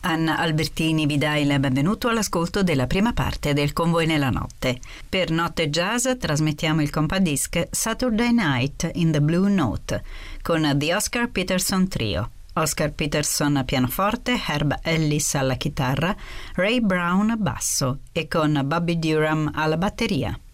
Anna Albertini vi dà il benvenuto all'ascolto della prima parte del Convoi nella notte. Per Notte Jazz trasmettiamo il compact-disc Saturday Night in the Blue Note con The Oscar Peterson Trio. Oscar Peterson pianoforte, Herb Ellis alla chitarra, Ray Brown basso e con Bobby Durham alla batteria.